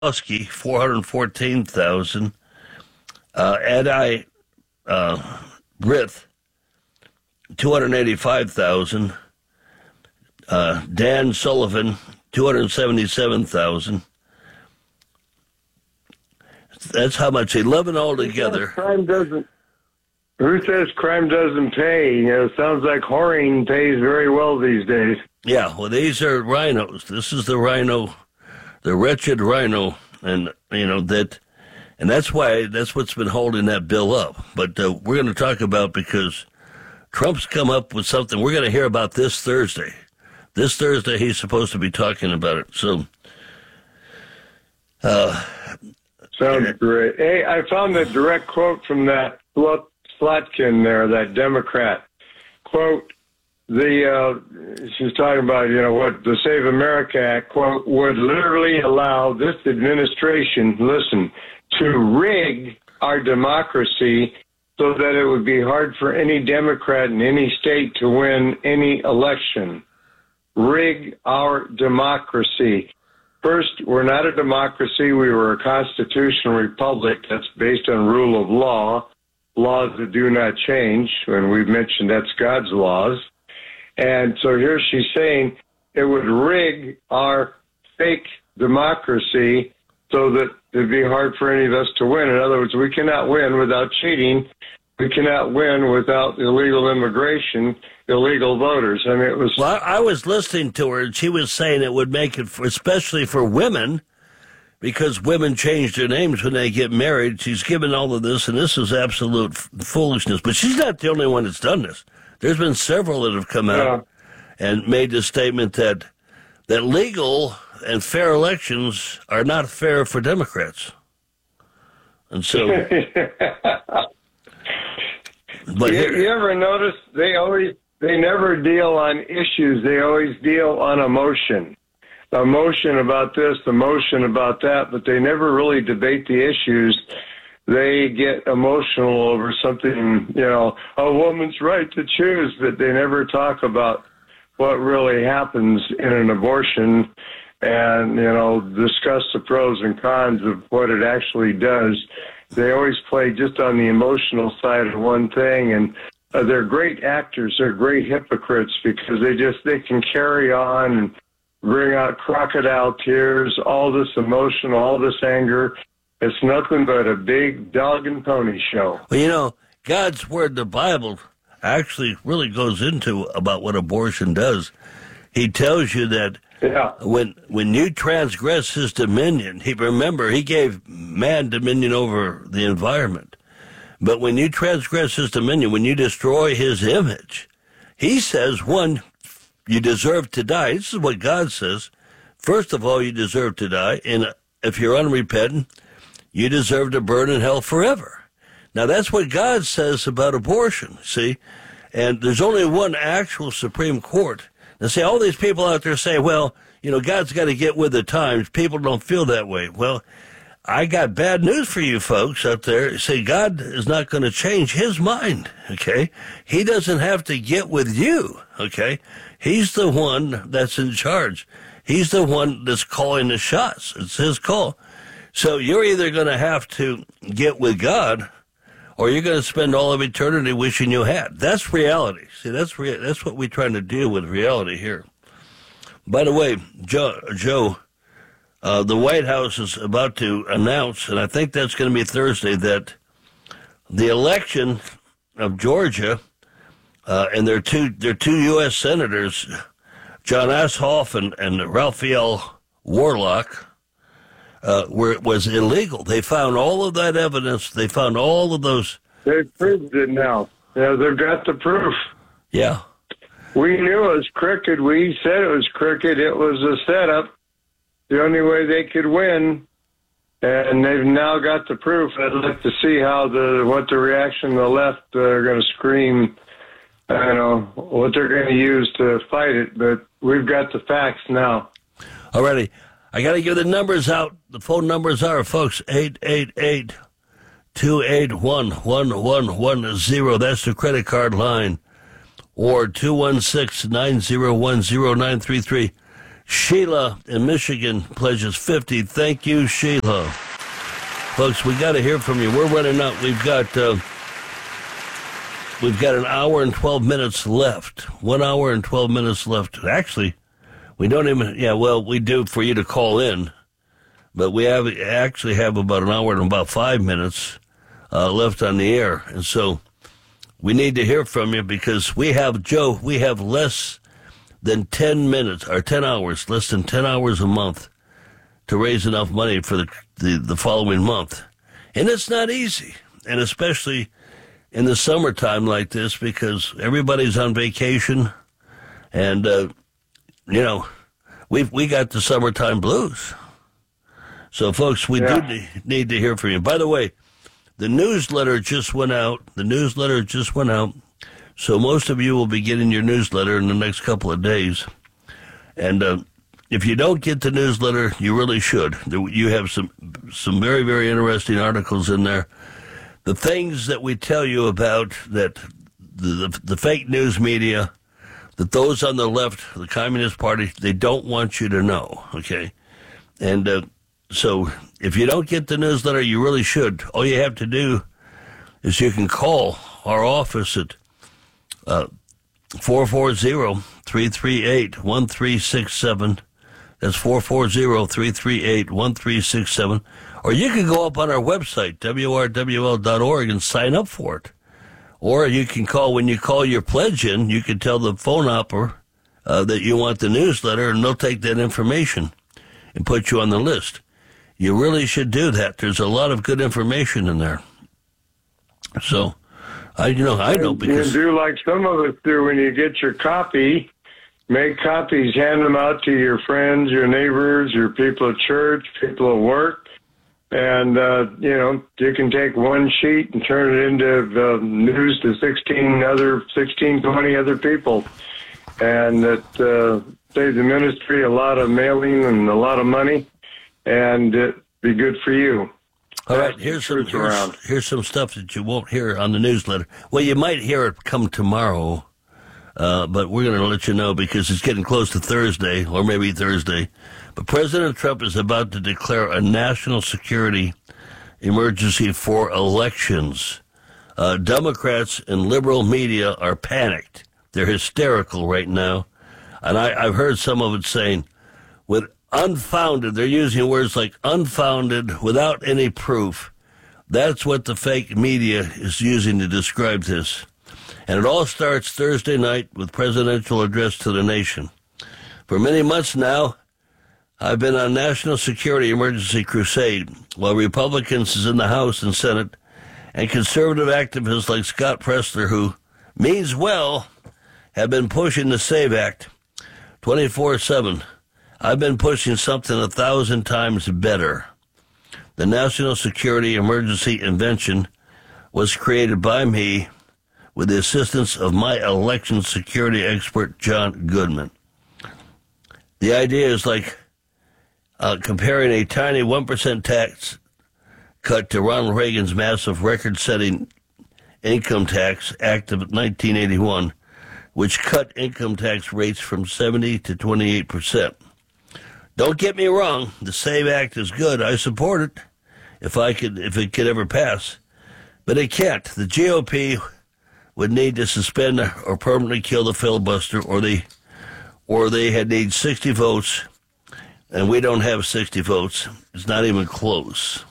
Oski, 414,000. Adi Brith, 285,000. Dan Sullivan, 277,000. That's how much, 11 altogether. Who says crime doesn't pay? You know, it sounds like whoring pays very well these days. Yeah, well, these are rhinos. This is the rhino, the wretched rhino, and and that's what's been holding that bill up. But we're going to talk about, because Trump's come up with something we're going to hear about this Thursday. This Thursday, he's supposed to be talking about it. So, sounds great. Hey, I found a direct quote from that Slotkin there, that Democrat. Quote, she's talking about, what the Save America Act, quote, would literally allow this administration, listen, to rig our democracy so that it would be hard for any Democrat in any state to win any election. Rig our democracy. First, we're not a democracy. We were a constitutional republic that's based on rule of law, laws that do not change. And we've mentioned that's God's laws. And so here she's saying it would rig our fake democracy so that it'd be hard for any of us to win. In other words, we cannot win without cheating. We cannot win without illegal immigration, illegal voters. I mean, it was... Well, I was listening to her, and she was saying it would make it, especially for women, because women change their names when they get married. She's given all of this, and this is absolute foolishness. But she's not the only one that's done this. There's been several that have come out and made the statement that legal and fair elections are not fair for Democrats. And so... But you ever notice they never deal on issues. They always deal on emotion. Emotion about this, emotion about that, but they never really debate the issues. They get emotional over something, a woman's right to choose, but they never talk about what really happens in an abortion and, discuss the pros and cons of what it actually does. They always play just on the emotional side of one thing, and they're great actors. They're great hypocrites because they can carry on and bring out crocodile tears, all this emotion, all this anger. It's nothing but a big dog and pony show. Well, God's word, the Bible, actually really goes into about what abortion does. He tells you that when you transgress his dominion, he gave man dominion over the environment. But when you transgress his dominion, when you destroy his image, he says, one, you deserve to die. This is what God says. First of all, you deserve to die. And if you're unrepentant, you deserve to burn in hell forever. Now, that's what God says about abortion, see? And there's only one actual Supreme Court. Now, see, all these people out there say, well, God's got to get with the times. People don't feel that way. Well, I got bad news for you folks out there. See, God is not going to change his mind, okay? He doesn't have to get with you, okay? He's the one that's in charge. He's the one that's calling the shots. It's his call. So you're either going to have to get with God, or you're going to spend all of eternity wishing you had. That's reality. See, that's what we're trying to deal with, reality here. By the way, Joe, the White House is about to announce, and I think that's going to be Thursday, that the election of Georgia and their two U.S. senators, John Ossoff and Raphael Warnock, was illegal. They found all of that evidence. They found all of those. They've proved it now. Yeah, they've got the proof. Yeah. We knew it was crooked. We said it was crooked. It was a setup. The only way they could win, and they've now got the proof. I'd like to see what the reaction of the left are going to scream. I don't know what they're going to use to fight it, but we've got the facts now. All righty. I got to give the numbers out. The phone numbers are, folks, 888-281-1110. That's the credit card line. Or 216-901-0933. Sheila in Michigan pledges 50. Thank you, Sheila. Folks, we got to hear from you. We're running out. We've got an hour and 12 minutes left. 1 hour and 12 minutes left. Actually, we don't even. Yeah, well, we do for you to call in, but we actually have about an hour and about 5 minutes left on the air, and so we need to hear from you because we have less than 10 minutes or 10 hours, less than 10 hours a month to raise enough money for the following month. And it's not easy, and especially in the summertime like this because everybody's on vacation and, we got the summertime blues. So, folks, we do need to hear from you. By the way, the newsletter just went out. So most of you will be getting your newsletter in the next couple of days. And if you don't get the newsletter, you really should. You have some very, very interesting articles in there. The things that we tell you about that the fake news media, that those on the left, the Communist Party, they don't want you to know, okay? And so if you don't get the newsletter, you really should. All you have to do is you can call our office at 440-338-1367. That's 440-338-1367. Or you can go up on our website, WRWL.org, and sign up for it. Or you can call, when you call your pledge in, you can tell the phone operator that you want the newsletter, and they'll take that information and put you on the list. You really should do that. There's a lot of good information in there. So, I know because... You do like some of us do when you get your copy. Make copies, hand them out to your friends, your neighbors, your people at church, people at work. And, you can take one sheet and turn it into news to 20 other people. And it saves the ministry a lot of mailing and a lot of money. And it'd be good for you. All right, here's some stuff that you won't hear on the newsletter. Well, you might hear it come tomorrow, but we're going to let you know because it's getting close to Thursday, or maybe Thursday. But President Trump is about to declare a national security emergency for elections. Democrats and liberal media are panicked. They're hysterical right now. And I've heard some of it saying, with unfounded, they're using words like unfounded, without any proof. That's what the fake media is using to describe this. And it all starts Thursday night with presidential address to the nation. For many months now, I've been on national security emergency crusade, while Republicans in the House and Senate and conservative activists like Scott Presler, who means well, have been pushing the SAVE Act 24/7. I've been pushing something 1,000 times better. The National Security Emergency Invention was created by me with the assistance of my election security expert, John Goodman. The idea is like comparing a tiny 1% tax cut to Ronald Reagan's massive record-setting Income Tax Act of 1981, which cut income tax rates from 70 to 28%. Don't get me wrong, the SAVE Act is good. I support it if it could ever pass. But it can't. The GOP would need to suspend or permanently kill the filibuster, or they had need 60 votes, and we don't have 60 votes. It's not even close.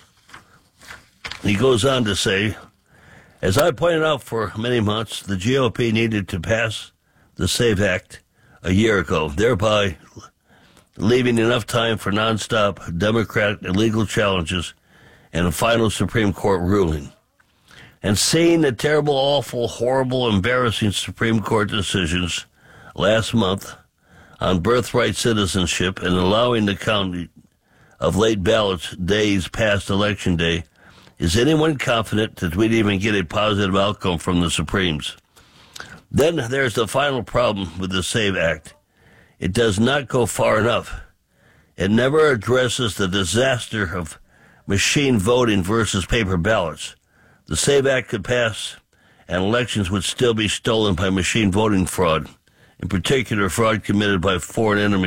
He goes on to say, as I pointed out for many months, the GOP needed to pass the SAVE Act a year ago, thereby leaving enough time for nonstop Democrat illegal challenges and a final Supreme Court ruling. And seeing the terrible, awful, horrible, embarrassing Supreme Court decisions last month on birthright citizenship and allowing the counting of late ballots days past Election Day, is anyone confident that we'd even get a positive outcome from the Supremes? Then there's the final problem with the SAVE Act. It does not go far enough. It never addresses the disaster of machine voting versus paper ballots. The SAVE Act could pass, and elections would still be stolen by machine voting fraud, in particular fraud committed by foreign enemies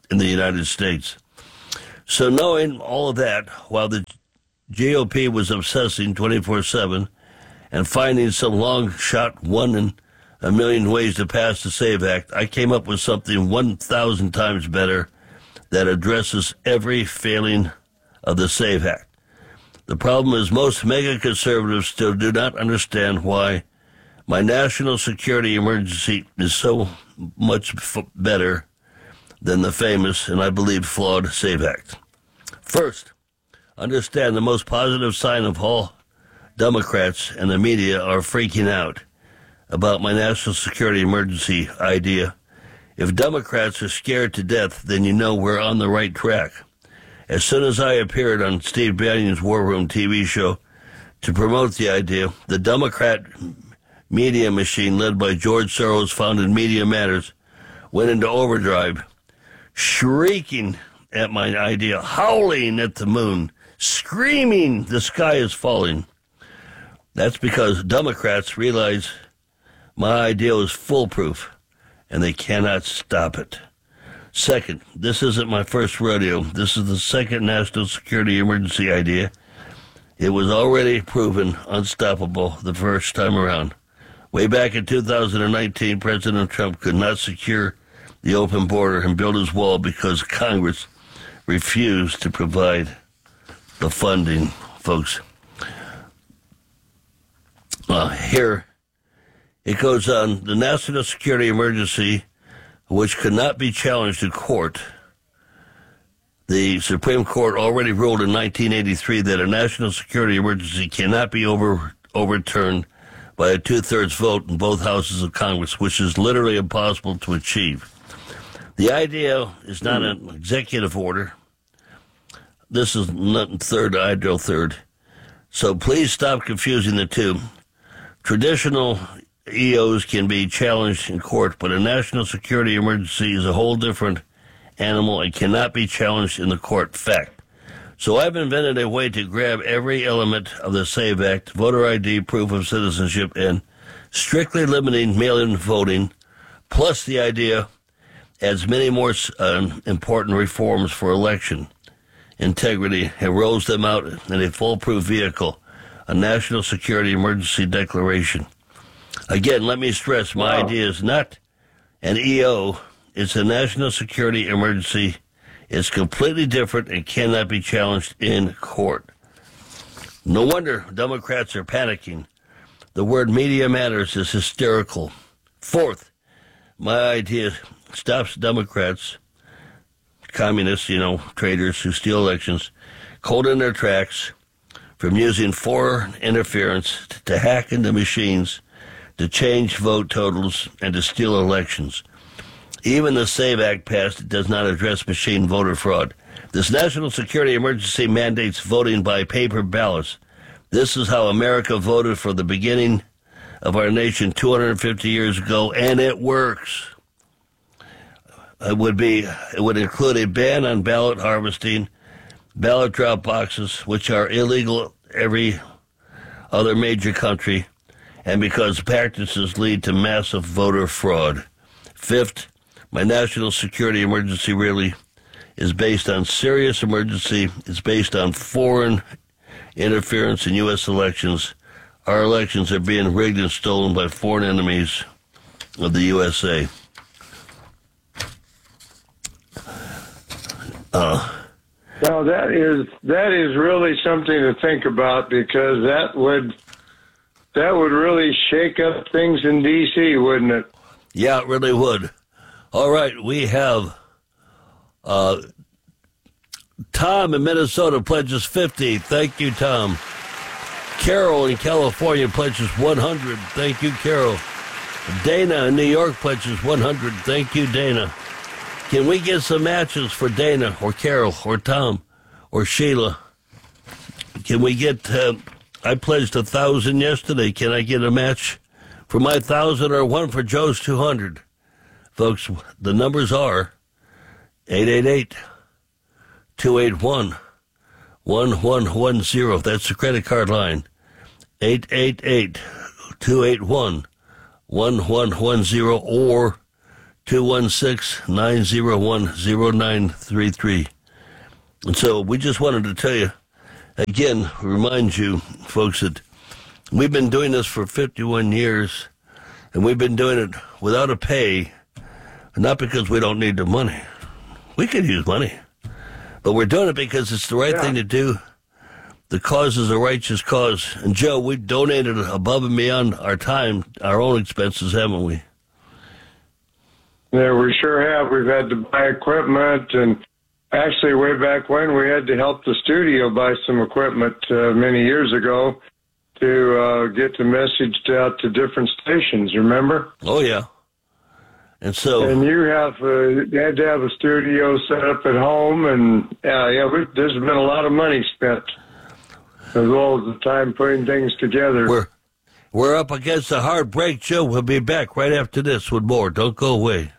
in the United States. So knowing all of that, while the GOP was obsessing 24/7 and finding some long-shot 1 in a million ways to pass the SAVE Act, I came up with something 1,000 times better that addresses every failing of the SAVE Act. The problem is most mega conservatives still do not understand why my national security emergency is so much better than the famous and I believe flawed SAVE Act. First, understand the most positive sign of all Democrats and the media are freaking out about my national security emergency idea. If Democrats are scared to death, then you know we're on the right track. As soon as I appeared on Steve Bannon's War Room TV show to promote the idea, the Democrat media machine led by George Soros founded Media Matters went into overdrive, shrieking at my idea, howling at the moon, screaming the sky is falling. That's because Democrats realize my idea is foolproof, and they cannot stop it. Second, this isn't my first rodeo. This is the second national security emergency idea. It was already proven unstoppable the first time around. Way back in 2019, President Trump could not secure the open border and build his wall because Congress refused to provide the funding, folks. Here it goes on. The national security emergency, which could not be challenged in court. The Supreme Court already ruled in 1983 that a national security emergency cannot be overturned by a two-thirds vote in both houses of Congress, which is literally impossible to achieve. The idea is not an executive order. This is not third, ideal third. So please stop confusing the two. Traditional EOs can be challenged in court, but a national security emergency is a whole different animal and cannot be challenged in the court. Fact. So I've invented a way to grab every element of the SAVE Act, voter ID, proof of citizenship, and strictly limiting mail-in voting, plus the idea adds many more important reforms for election integrity and rolls them out in a foolproof vehicle, a national security emergency declaration. Again, let me stress, my idea is not an EO. It's a national security emergency. It's completely different and cannot be challenged in court. No wonder Democrats are panicking. The word Media Matters is hysterical. Fourth, my idea stops Democrats, communists, traitors who steal elections, cold in their tracks from using foreign interference to hack into machines to change vote totals and to steal elections. Even the SAVE Act passed does not address machine voter fraud. This national security emergency mandates voting by paper ballots. This is how America voted for the beginning of our nation 250 years ago, and it works. It would include a ban on ballot harvesting, ballot drop boxes, which are illegal every other major country, and because practices lead to massive voter fraud. Fifth, my national security emergency really is based on serious emergency. It's based on foreign interference in U.S. elections. Our elections are being rigged and stolen by foreign enemies of the USA. Now that is really something to think about, because that would really shake up things in D.C., wouldn't it? Yeah, it really would. All right, we have Tom in Minnesota pledges 50. Thank you, Tom. Carol in California pledges 100. Thank you, Carol. Dana in New York pledges 100. Thank you, Dana. Can we get some matches for Dana or Carol or Tom or Sheila? Can we get, I pledged 1,000 yesterday. Can I get a match for my 1,000 or one for Joe's 200? Folks, the numbers are 888-281-1110. That's the credit card line. 888-281-1110 or 216-901-0933. And so we just wanted to tell you, again, remind you, folks, that we've been doing this for 51 years, and we've been doing it without a pay, not because we don't need the money. We could use money, but we're doing it because it's the right thing to do. The cause is a righteous cause. And, Joe, we've donated above and beyond our time, our own expenses, haven't we? Yeah, we sure have. We've had to buy equipment, and actually way back when we had to help the studio buy some equipment many years ago to get the message out to different stations, remember? Oh, yeah. And so... And you had to have a studio set up at home, and there's been a lot of money spent, as well as the time putting things together. We're up against a hard break, Joe. We'll be back right after this with more. Don't go away.